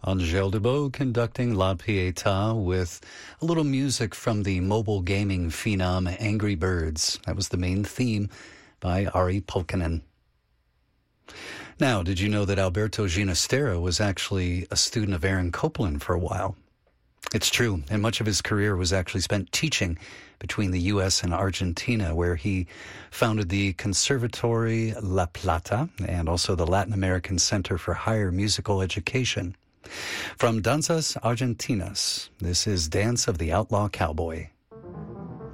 Angèle Debow conducting La Pietà with a little music from the mobile gaming phenom Angry Birds. That was the main theme by Ari Pulkkinen. Now, did you know that Alberto Ginastera was actually a student of Aaron Copland for a while? It's true, and much of his career was actually spent teaching between the U.S. and Argentina, where he founded the Conservatory La Plata and also the Latin American Center for Higher Musical Education. From Danzas Argentinas, this is Dance of the Outlaw Cowboy.